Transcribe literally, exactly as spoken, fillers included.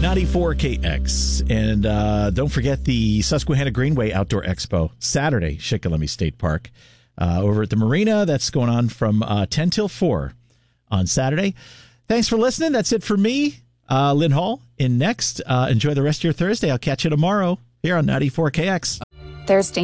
ninety-four K X. And uh, don't forget the Susquehanna Greenway Outdoor Expo, Saturday, Shikellamy State Park, uh, over at the marina. That's going on from uh, ten till four on Saturday. Thanks for listening. That's it for me, uh, Lynn Hall. In next, uh, enjoy the rest of your Thursday. I'll catch you tomorrow here on ninety-four K X. Thursday